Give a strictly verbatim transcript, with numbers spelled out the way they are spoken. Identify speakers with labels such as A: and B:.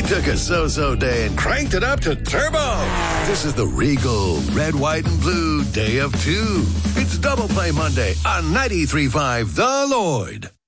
A: took a so-so day and cranked it up to turbo. This is the Regal Red, White, and Blue Day of Two. It's Double Play Monday on ninety-three point five The Lloyd.